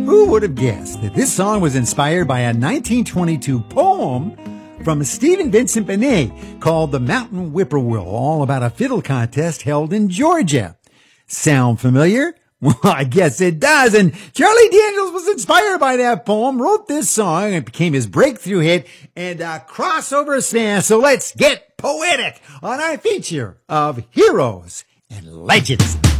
Who would have guessed that this song was inspired by a 1922 poem from Stephen Vincent Benet called The Mountain Whippoorwill, all about a fiddle contest held in Georgia? Sound familiar? Well, I guess it does. And Charlie Daniels was inspired by that poem, wrote this song, and it became his breakthrough hit and a crossover smash. So let's get poetic on our feature of Heroes and Legends.